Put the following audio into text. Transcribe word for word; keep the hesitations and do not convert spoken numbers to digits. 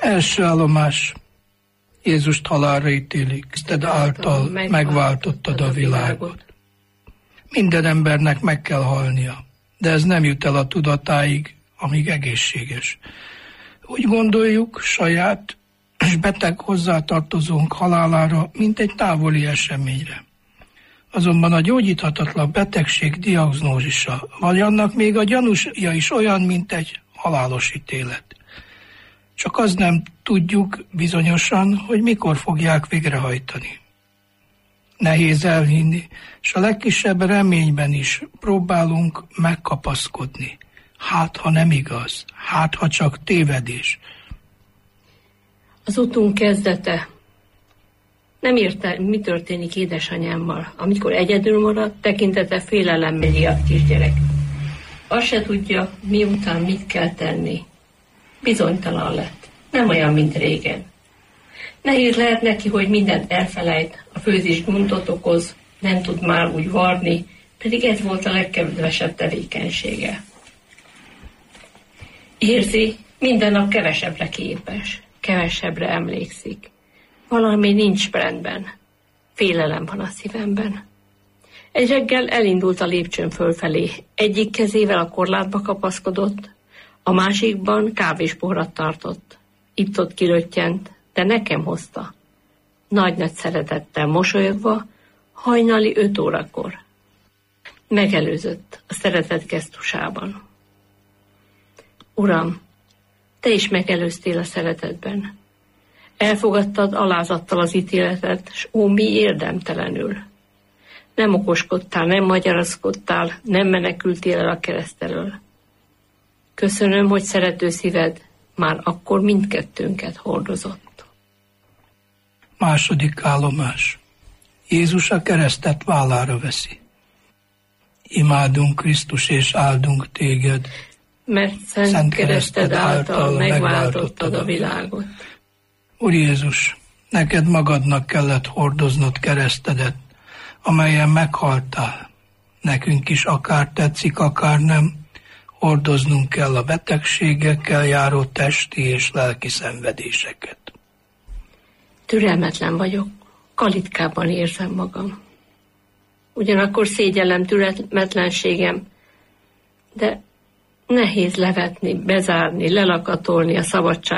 Első állomás. Jézust halálra ítélik, Kriszted által megváltottad a világot. Minden embernek meg kell halnia, de ez nem jut el a tudatáig, amíg egészséges. Úgy gondoljuk, saját és beteg hozzátartozónk halálára, mint egy távoli eseményre. Azonban a gyógyíthatatlan betegség diagnózisa, vagy annak még a gyanúja is olyan, mint egy halálos ítélet. Csak az nem tudjuk bizonyosan, hogy mikor fogják végrehajtani. Nehéz elhinni, és a legkisebb reményben is próbálunk megkapaszkodni. Hát, ha nem igaz, hát, ha csak tévedés. Az utunk kezdete. Nem érte, mi történik édesanyámmal, amikor egyedül maradt, tekintete félelem miatt kisgyerek. Azt se tudja, miután mit kell tenni. Bizonytalan lett. Nem olyan, mint régen. Nehéz lehet neki, hogy mindent elfelejt, a főzés gondot okoz, nem tud már úgy varni, pedig ez volt a legkedvesebb tevékenysége. Érzi, minden nap kevesebbre képes, kevesebbre emlékszik. Valami nincs rendben. Félelem van a szívemben. Egy reggel elindult a lépcsőn fölfelé. Egyik kezével a korlátba kapaszkodott, a másikban kávéspohrat tartott. Itt-ott kiröttyent, de nekem hozta. Nagy-nagy szeretettel mosolyogva, hajnali öt órakor. Megelőzött a szeretet gesztusában. Uram, te is megelőztél a szeretetben. Elfogadtad alázattal az ítéletet, s ó, mi érdemtelenül. Nem okoskodtál, nem magyarázkodtál, nem menekültél el a kereszt elől. Köszönöm, hogy szerető szíved már akkor mindkettőnket hordozott. Második állomás. Jézus a keresztet vállára veszi. Imádunk Krisztus és áldunk téged, mert szent, szent kereszted által megváltottad a világot. Úr Jézus, neked magadnak kellett hordoznod keresztedet, amelyen meghaltál. Nekünk is akár tetszik, akár nem, hordoznunk kell a betegségekkel járó testi és lelki szenvedéseket. Türelmetlen vagyok, kalitkában érzem magam. Ugyanakkor szégyellem türelmetlenségem, de nehéz levetni, bezárni, lelakatolni a szabadság